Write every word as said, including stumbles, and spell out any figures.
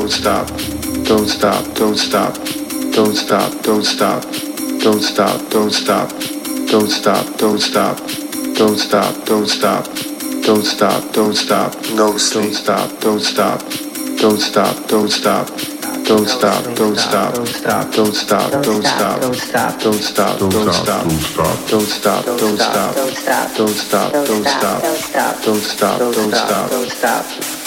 don't stop, don't stop, don't stop, don't stop, don't stop, don't stop, don't stop, don't stop, don't stop, don't stop, don't stop, don't stop, don't stop, no don't stop, don't stop, don't stop, don't stop, don't stop, don't stop, don't stop, don't stop, don't stop, don't stop, don't stop, don't stop, don't stop, don't stop, don't stop, don't stop, don't stop, don't stop, don't stop, don't stop.